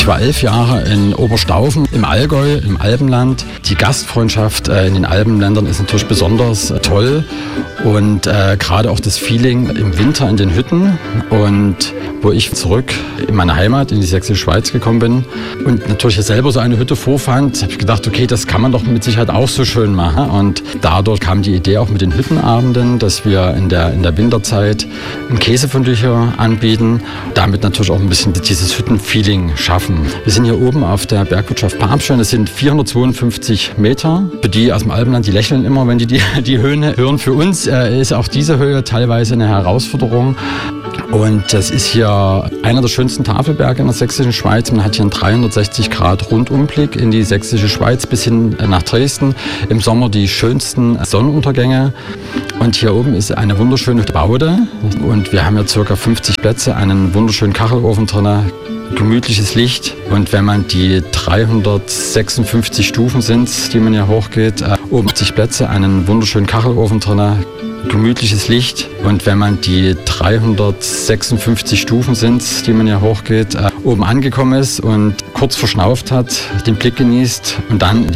Ich war 11 Jahre in Oberstaufen im Allgäu, im Alpenland. Die Gastfreundschaft in den Alpenländern ist natürlich besonders toll und gerade auch das Feeling im Winter in den Hütten und wo ich zurück in meine Heimat, in die Sächsische Schweiz gekommen bin und natürlich selber so eine Hütte vorfand, habe ich gedacht, okay, das kann man doch mit Sicherheit auch so schön machen und dadurch kam die Idee auch mit den Hüttenabenden, dass wir in der Winterzeit ein Käsefondue hier anbieten, damit natürlich auch ein bisschen dieses Hüttenfeeling schaffen. Wir sind hier oben auf der Bergwirtschaft Papstein, das sind 452 Meter. Für die aus dem Alpenland, die lächeln immer, wenn die Höhen hören. Für uns ist auch diese Höhe teilweise eine Herausforderung. Und das ist hier einer der schönsten Tafelberge in der Sächsischen Schweiz. Man hat hier einen 360-Grad-Rundumblick in die Sächsische Schweiz bis hin nach Dresden. Im Sommer die schönsten Sonnenuntergänge. Und hier oben ist eine wunderschöne Baude. Und wir haben hier ca. 50 Plätze, einen wunderschönen Kachelofen drin, gemütliches Licht. Und wenn man die 356 Stufen sind, die man hier hochgeht, oben 50 Plätze, einen wunderschönen Kachelofen drin, gemütliches Licht. Und wenn man die 356 Stufen sind, die man hier hochgeht, oben angekommen ist und kurz verschnauft hat, den Blick genießt und dann